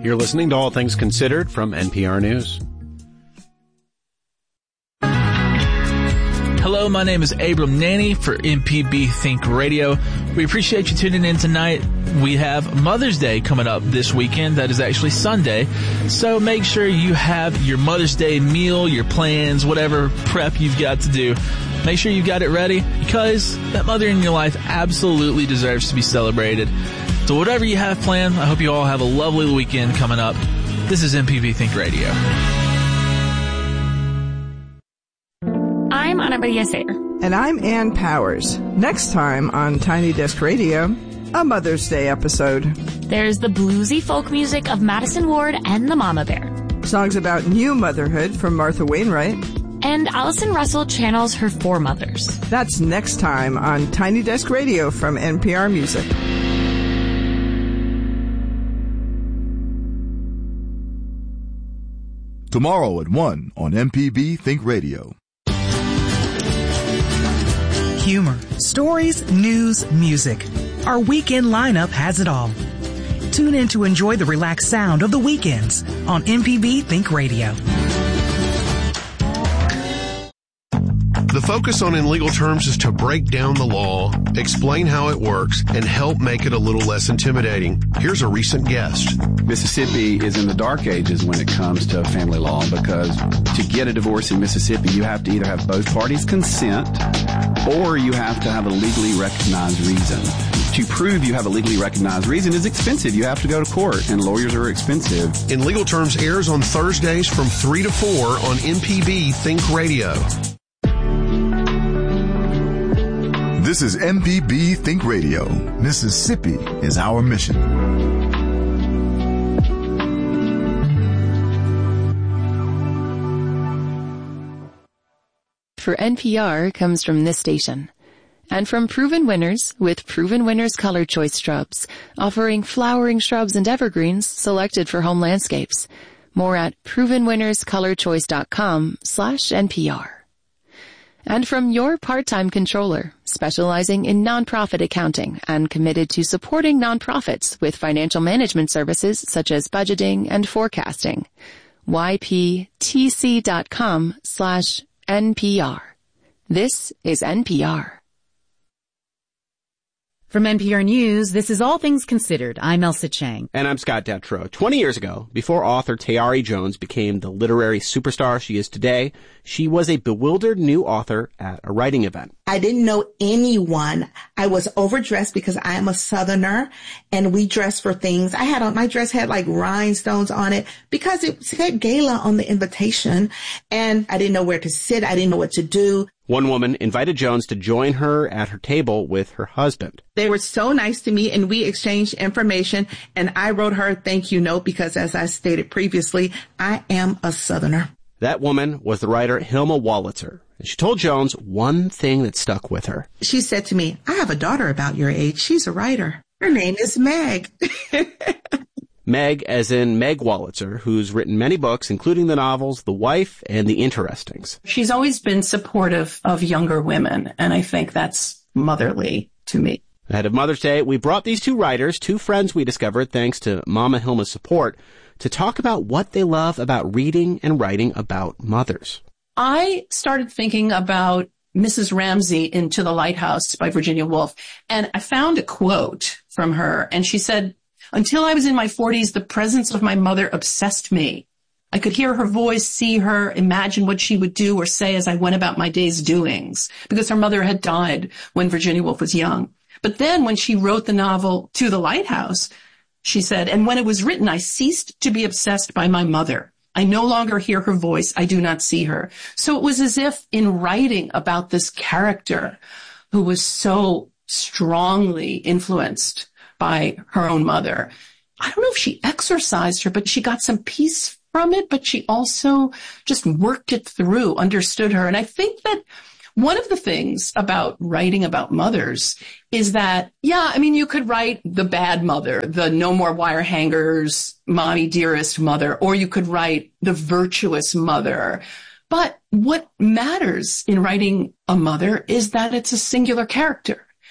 You're listening to All Things Considered from NPR News. Hello, my name is Abram Nanny for MPB Think Radio. We appreciate you tuning in tonight. We have Mother's Day coming up this weekend. That is actually Sunday. So make sure you have your Mother's Day meal, your plans, whatever prep you've got to do. Make sure you've got it ready because that mother in your life absolutely deserves to be celebrated. So whatever you have planned, I hope you all have a lovely weekend coming up. This is MPB Think Radio. I'm Ana Maria Sayer. And I'm Ann Powers. Next time on Tiny Desk Radio, a Mother's Day episode. There's the bluesy folk music of Madison Ward and the Mama Bear. Songs about new motherhood from Martha Wainwright. And Allison Russell channels her foremothers. That's next time on Tiny Desk Radio from NPR Music. Tomorrow at 1 on MPB Think Radio. Humor, stories, news, music. Our weekend lineup has it all. Tune in to enjoy the relaxed sound of the weekends on MPB Think Radio. The focus on In Legal Terms is to break down the law, explain how it works, and help make it a little less intimidating. Here's a recent guest. Mississippi is in the dark ages when it comes to family law because to get a divorce in Mississippi, you have to either have both parties consent or you have to have a legally recognized reason. To prove you have a legally recognized reason is expensive. You have to go to court, and lawyers are expensive. In Legal Terms airs on Thursdays from 3 to 4 on MPB Think Radio. This is MPB Think Radio. Mississippi is our mission. For NPR comes from this station. And from Proven Winners with Proven Winners Color Choice Shrubs, offering flowering shrubs and evergreens selected for home landscapes. More at provenwinnerscolorchoice.com/NPR. And from your part-time controller, specializing in nonprofit accounting and committed to supporting nonprofits with financial management services such as budgeting and forecasting. YPTC.com/NPR. This is NPR. From NPR News, this is All Things Considered. I'm Elsa Chang. And I'm Scott Detrow. 20 years ago, before author Tayari Jones became the literary superstar she is today, she was a bewildered new author at a writing event. I didn't know anyone. I was overdressed because I am a Southerner, and we dress for things. My dress had like rhinestones on it because it said gala on the invitation, and I didn't know where to sit. I didn't know what to do. One woman invited Jones to join her at her table with her husband. They were so nice to me, and we exchanged information, and I wrote her a thank you note because, as I stated previously, I am a Southerner. That woman was the writer Hilma Wolitzer, and she told Jones one thing that stuck with her. She said to me, I have a daughter about your age. She's a writer. Her name is Meg. Meg, as in Meg Wolitzer, who's written many books, including the novels The Wife and The Interestings. She's always been supportive of younger women, and I think that's motherly to me. Ahead of Mother's Day, we brought these two writers, two friends we discovered thanks to Mama Hilma's support, to talk about what they love about reading and writing about mothers. I started thinking about Mrs. Ramsey in To the Lighthouse by Virginia Woolf, and I found a quote from her, and she said, "Until I was in my 40s, the presence of my mother obsessed me. I could hear her voice, see her, imagine what she would do or say as I went about my day's doings, because her mother had died when Virginia Woolf was young. But then when she wrote the novel To the Lighthouse, she said, and when it was written, I ceased to be obsessed by my mother. I no longer hear her voice. I do not see her." So it was as if in writing about this character who was so strongly influenced by her own mother, I don't know if she exorcised her, but she got some peace from it, but she also just worked it through, understood her. And I think that one of the things about writing about mothers is that, you could write the bad mother, the no more wire hangers, mommy dearest mother, or you could write the virtuous mother. But what matters in writing a mother is that it's a singular character.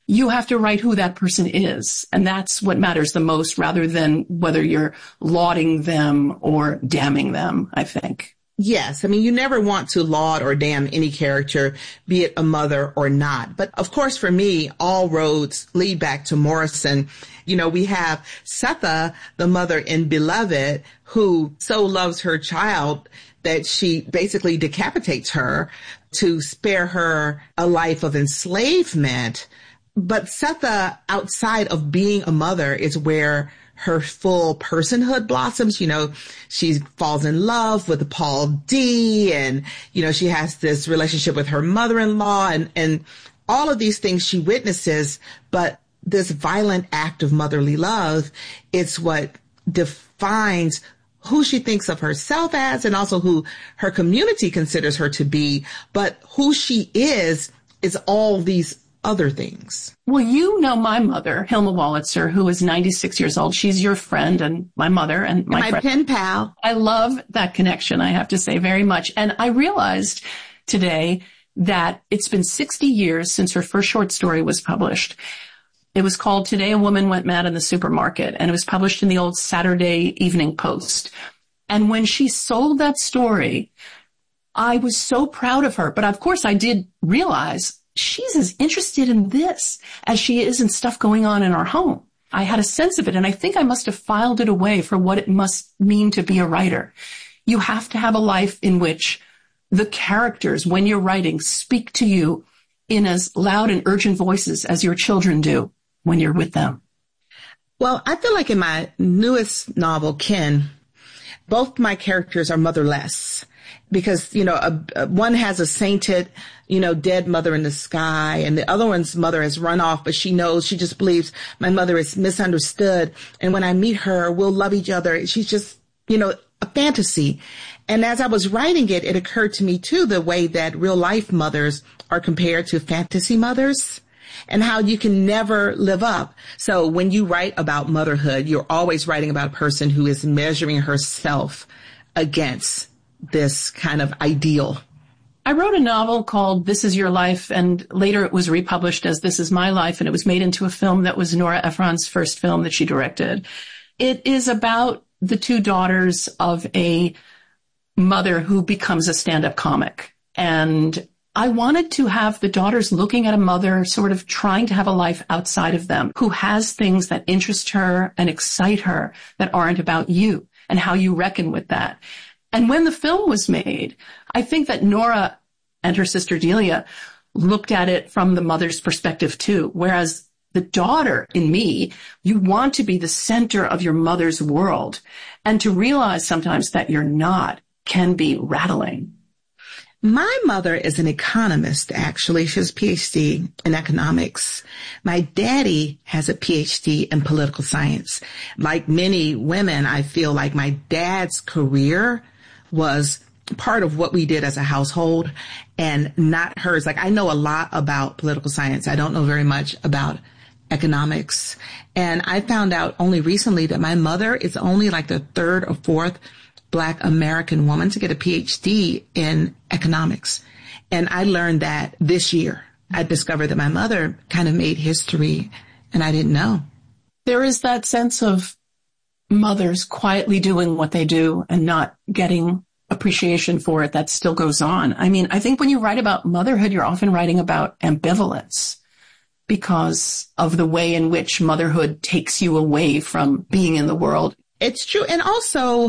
you have to write who that person is. And that's what matters the most, rather than whether you're lauding them or damning them, I think. Yes. I mean, you never want to laud or damn any character, be it a mother or not. But of course, for me, all roads lead back to Morrison. You know, we have Setha, the mother in Beloved, who so loves her child that she basically decapitates her to spare her a life of enslavement. But Setha, outside of being a mother, is where her full personhood blossoms. You know, she falls in love with Paul D, and, you know, she has this relationship with her mother-in-law, and all of these things she witnesses. But this violent act of motherly love, it's what defines who she thinks of herself as, and also who her community considers her to be. But who she is all these other things. Well, you know my mother, Hilma Wolitzer, who is 96 years old. She's your friend and my mother and my friend. Pen pal. I love that connection, I have to say, very much. And I realized today that it's been 60 years since her first short story was published. It was called Today a Woman Went Mad in the Supermarket, and it was published in the old Saturday Evening Post. And when she sold that story, I was so proud of her. But of course, I did realize she's as interested in this as she is in stuff going on in our home. I had a sense of it, and I think I must have filed it away for what it must mean to be a writer. You have to have a life in which the characters, when you're writing, speak to you in as loud and urgent voices as your children do when you're with them. Well, I feel like in my newest novel, Ken, both my characters are motherless. Because, you know, one has a sainted, you know, dead mother in the sky, and the other one's mother has run off, but she just believes my mother is misunderstood. And when I meet her, we'll love each other. She's just, you know, a fantasy. And as I was writing it, it occurred to me, too, the way that real life mothers are compared to fantasy mothers, and how you can never live up. So when you write about motherhood, you're always writing about a person who is measuring herself against this kind of ideal. I wrote a novel called This Is Your Life, and later it was republished as This Is My Life, and it was made into a film that was Nora Ephron's first film that she directed. It is about the two daughters of a mother who becomes a stand-up comic. And I wanted to have the daughters looking at a mother sort of trying to have a life outside of them, who has things that interest her and excite her that aren't about you, and how you reckon with that. And when the film was made, I think that Nora and her sister Delia looked at it from the mother's perspective too. Whereas the daughter in me, you want to be the center of your mother's world. And to realize sometimes that you're not can be rattling. My mother is an economist, actually. She has a PhD in economics. My daddy has a PhD in political science. Like many women, I feel like my dad's career was part of what we did as a household and not hers. Like, I know a lot about political science. I don't know very much about economics. And I found out only recently that my mother is only like the third or fourth Black American woman to get a PhD in economics. And I learned that this year. I discovered that my mother kind of made history, and I didn't know. There is that sense of mothers quietly doing what they do and not getting appreciation for it that still goes on. I mean, I think when you write about motherhood, you're often writing about ambivalence because of the way in which motherhood takes you away from being in the world. It's true. And also,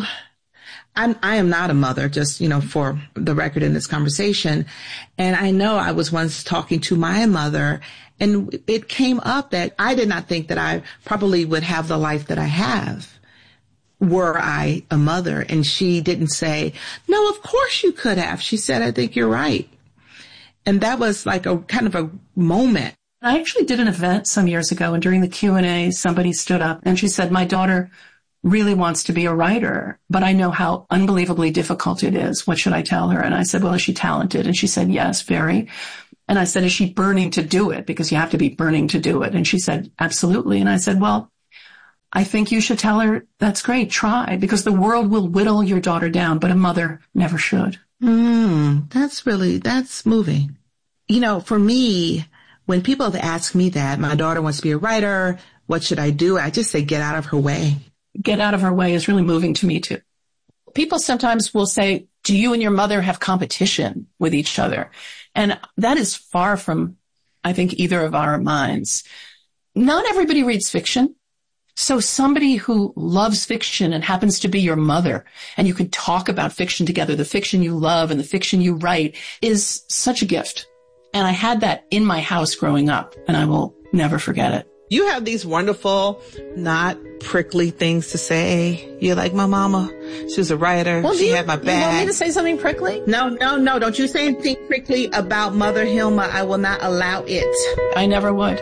I am not a mother, just, you know, for the record in this conversation. And I know I was once talking to my mother, and it came up that I did not think that I probably would have the life that I have were I a mother. And she didn't say, no, of course you could have. She said, I think you're right. And that was like a kind of a moment. I actually did an event some years ago, and during the Q&A, somebody stood up and she said, my daughter really wants to be a writer, but I know how unbelievably difficult it is. What should I tell her? And I said, well, is she talented? And she said, yes, very. And I said, is she burning to do it? Because you have to be burning to do it. And she said, absolutely. And I said, well, I think you should tell her, that's great, try, because the world will whittle your daughter down, but a mother never should. That's moving. You know, for me, when people have asked me that, my daughter wants to be a writer, what should I do? I just say, get out of her way. Get out of her way is really moving to me too. People sometimes will say, do you and your mother have competition with each other? And that is far from, I think, either of our minds. Not everybody reads fiction. So somebody who loves fiction and happens to be your mother, and you can talk about fiction together, the fiction you love and the fiction you write, is such a gift. And I had that in my house growing up, and I will never forget it. You have these wonderful, not prickly things to say. You're like, my mama, she was a writer. Well, she had my back. You want me to say something prickly? No. Don't you say anything prickly about Mother Hilma. I will not allow it. I never would.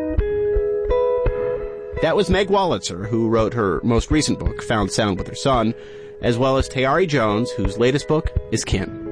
That was Meg Wolitzer, who wrote her most recent book, Found Sound with Her Son, as well as Tayari Jones, whose latest book is Kin.